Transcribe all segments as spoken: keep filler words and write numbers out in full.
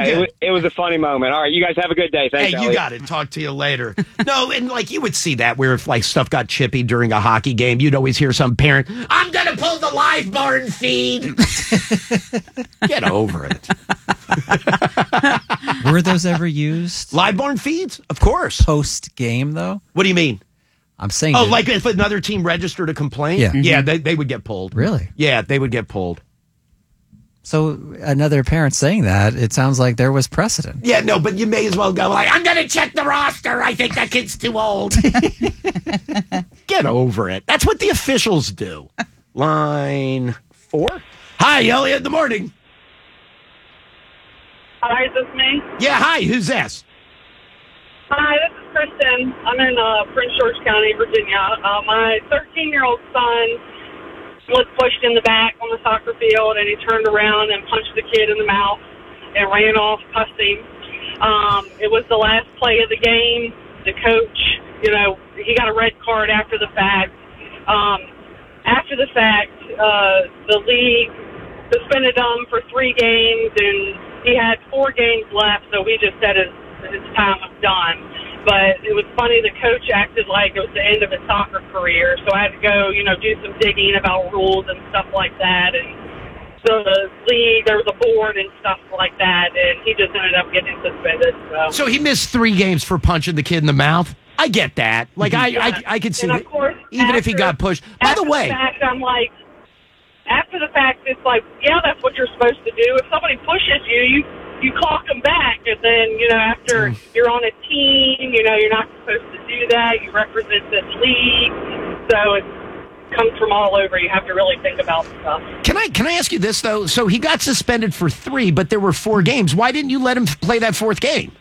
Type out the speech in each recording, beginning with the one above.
yeah, good. It was, it was a funny moment. All right, you guys have a good day. Thanks, Hey, Elliot. you got it. Talk to you later. No, and like you would see that where if like stuff got chippy during a hockey game, you'd always hear some parent, I'm going to pull the live barn feed. Get over it. Were those ever used? Live barn feeds? Of course. Post game, though? What do you mean? I'm saying. Oh, that- like if another team registered a complaint? Yeah. Yeah, they, they would get pulled. Really? Yeah, they would get pulled. So another parent saying that, it sounds like there was precedent. Yeah, no, but you may as well go like, I'm going to check the roster. I think that kid's too old. Get over it. That's what the officials do. Line four. Hi, Elliot. In the morning. Hi, is this me? Yeah, hi. Who's this? Hi, this is Kristen. I'm in uh, Prince George County, Virginia. Uh, my thirteen-year-old son was pushed in the back on the soccer field, and he turned around and punched the kid in the mouth and ran off cussing. Um, it was the last play of the game. The coach, you know, he got a red card after the fact. Um, after the fact, uh, the league suspended him for three games, and he had four games left, so we just said his, his time was done. But it was funny, the coach acted like it was the end of his soccer career, so I had to go, you know, do some digging about rules and stuff like that. And so the league, there was a board and stuff like that, and he just ended up getting suspended. So, So he missed three games for punching the kid in the mouth. I get that. Like, I, Yeah. I, I could see And of that. course, Even if he after- got pushed. By after the way, fact, I'm like, after the fact, it's like, yeah, that's what you're supposed to do. If somebody pushes you, you you clock them back, and then, you know, after Mm. you're on a team, you know, you're not supposed to do that. You represent this league, so it comes from all over. You have to really think about stuff. can I can I ask you this, though? So he got suspended for three, but there were four games. Why didn't you let him play that fourth game?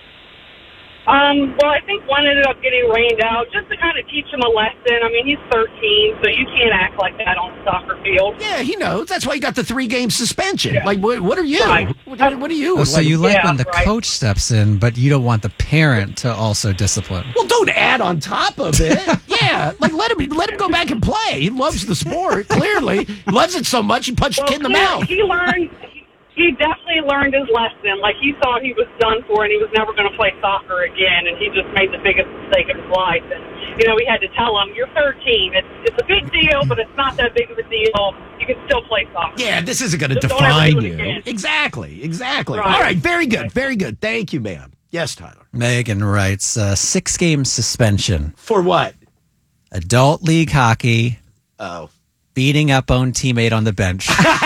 Um, well, I think one ended up getting rained out just to kind of teach him a lesson. I mean, he's thirteen, so you can't act like that on the soccer field. Yeah, he knows. That's why he got the three-game suspension. Yeah. Like, what, what are you? Right. What, what are you? Oh, so Like- you like Yeah, when the right. coach steps in, but you don't want the parent to also discipline. Well, don't add on top of it. Yeah, like let him let him go back and play. He loves the sport. Clearly, he loves it so much he punched Well, the kid in the clearly, mouth. He learned. He definitely learned his lesson. Like, he thought he was done for, and he was never going to play soccer again. And he just made the biggest mistake of his life. And you know, we had to tell him, "You're thirteen. It's it's a big deal, but it's not that big of a deal. You can still play soccer." Yeah, this isn't going to Just don't ever define do it you. again. Exactly, exactly. Right. All right, very good, very good. Thank you, ma'am. Yes, Tyler. Megan writes, uh, six-game suspension, For what? adult league hockey, Oh. beating up own teammate on the bench.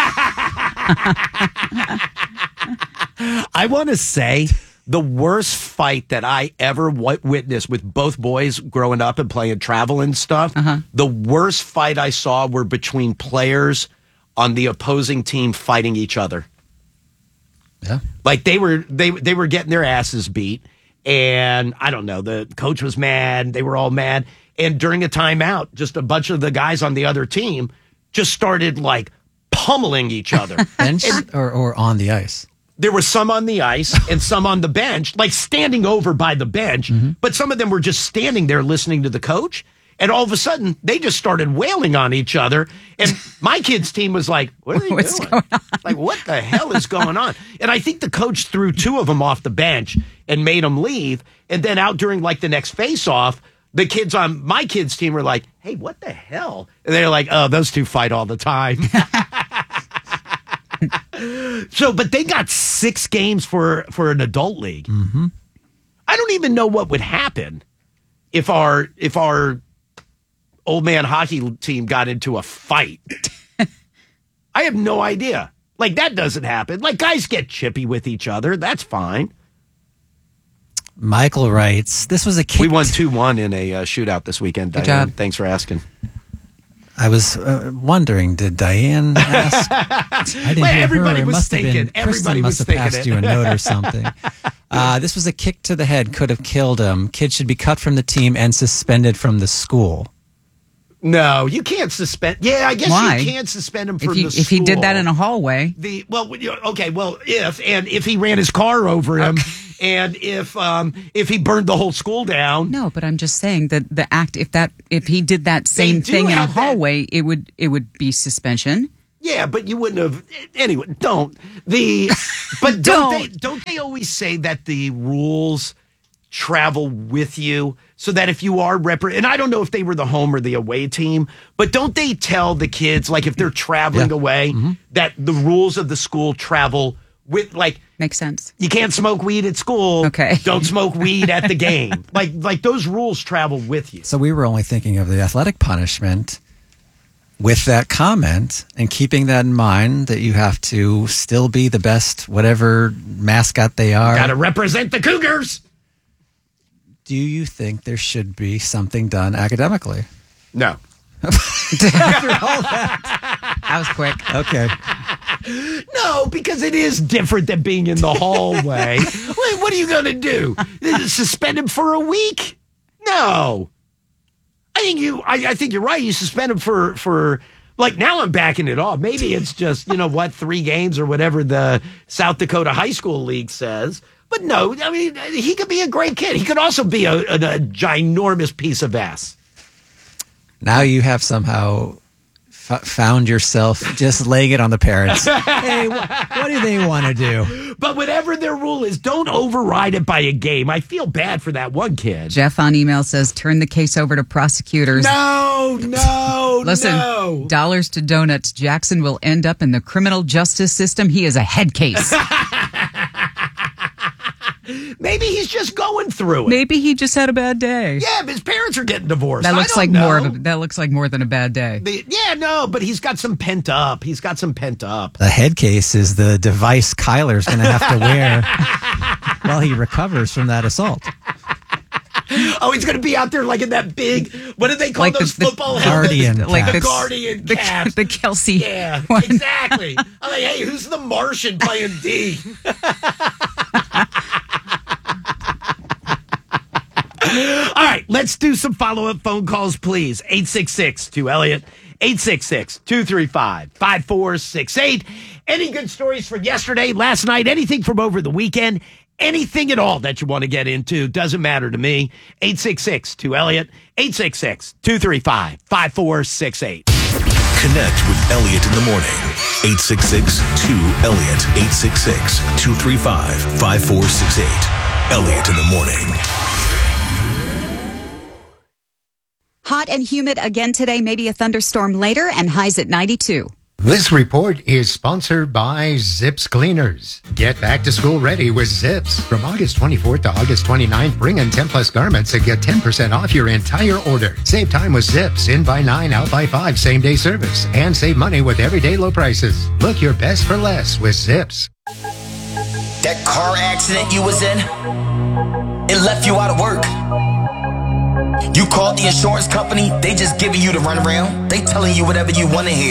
I want to say the worst fight that I ever w- witnessed with both boys growing up and playing travel and stuff, Uh-huh. the worst fight I saw were between players on the opposing team fighting each other. Yeah. Like they were they they were getting their asses beat, and I don't know, the coach was mad, they were all mad, and during a timeout, just a bunch of the guys on the other team just started like pummeling each other. Bench or, or on the ice? There were some on the ice and some on the bench, like standing over by the bench, but some of them were just standing there listening to the coach. And all of a sudden, they just started wailing on each other. And my kids' team was like, what are they What's doing? going on? Like, what the hell is going on? And I think the coach threw two of them off the bench and made them leave. And then out during like the next face-off, the kids on my kids' team were like, hey, what the hell? And they're like, oh, those two fight all the time. So, but they got six games for, for an adult league. Mm-hmm. I don't even know what would happen if our if our old man hockey team got into a fight. I have no idea. Like, that doesn't happen. Like, guys get chippy with each other. That's fine. Michael writes, this was a kick. We won two one in a uh, shootout this weekend, Good Diane. job. Thanks for asking. I was uh, wondering, did Diane ask? I didn't Well, hear everybody her. It was must have been- thinking. Everybody Kristen was must have thinking passed it. you a note or something. Uh, this was a kick to the head, could have killed him. Kid should be cut from the team and suspended from the school. No, you can't suspend. Yeah, I guess Why? you can't suspend him from If he, the if he did that school. in a hallway, The well, you- okay, well, if and if he ran his car over him, and if um if he burned the whole school down, no. But I'm just saying that the act, if that, if he did that same do thing in a have that- hallway, it would, it would be suspension. Yeah, but you wouldn't have. Anyway, don't. The But don't, Don't. they don't they always say that the rules travel with you so that if you are rep and I don't know if they were the home or the away team, but don't they tell the kids, like if they're traveling Yeah. away, Mm-hmm. that the rules of the school travel with, like, Makes sense. you can't smoke weed at school. Okay. Don't smoke weed at the game. Like like those rules travel with you. So we were only thinking of the athletic punishment with that comment and keeping that in mind that you have to still be the best, whatever mascot they are. Got to represent the Cougars. Do you think there should be something done academically? No. That was quick. Okay. No, because it is different than being in the hallway. Wait, what are you going to do? Suspend him for a week? No. I think you. I, I think you're right. You suspend him for for like now. I'm backing it off. Maybe it's just, you know what, three games or whatever the South Dakota High School League says. But no, I mean, he could be a great kid. He could also be a, a, a ginormous piece of ass. Now you have somehow f- found yourself just laying it on the parents. Hey, wh- what do they want to do? But whatever their rule is, don't override it by a game. I feel bad for that one kid. Jeff on email says, turn the case over to prosecutors. No, no, Listen, no. dollars to donuts. Jackson will end up in the criminal justice system. He is a head case. Maybe he's just going through it. Maybe he just had a bad day. Yeah, but his parents are getting divorced. That I looks don't like know. more of a, that looks like more than a bad day. The- yeah, no, but he's got some pent up. He's got some pent up. The head case is the device Kyler's going to have to wear while he recovers from that assault. Oh, he's going to be out there like in that big, what do they call Like the- those the football Guardian helmets? Like the caps. Guardian the, caps. the Kelsey. Yeah, one. exactly. I'm like, hey, who's the Martian playing D? All right, let's do some follow-up phone calls, please. eight six six two Elliott, eight six six two three five five four six eight. Any good stories from yesterday, last night, anything from over the weekend, anything at all that you want to get into, doesn't matter to me. eight six six two Elliott, eight six six two three five five four six eight. Connect with Elliott in the morning. eight six six two Elliott, eight six six two three five five four six eight. Elliott in the morning. Hot and humid again today, maybe a thunderstorm later, and highs at ninety-two. This report is sponsored by Zips Cleaners. Get back to school ready with Zips. From August twenty-fourth to August twenty-ninth, bring in ten plus garments and get ten percent off your entire order. Save time with Zips. In by nine, out by five, same day service. And save money with everyday low prices. Look your best for less with Zips. That car accident you was in, it left you out of work. You called the insurance company, they just giving you the runaround. They telling you whatever you want to hear.